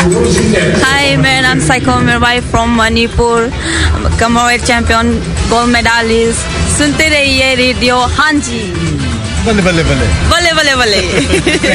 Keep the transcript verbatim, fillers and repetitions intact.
Hi, मेरा नाम psycho Mirabai from Manipur, Commonwealth champion, gold medalist. सुनते रहिए रेडियो हाँ जी बल्ले बल्ले बल्ले बल्ले बल्ले बल्ले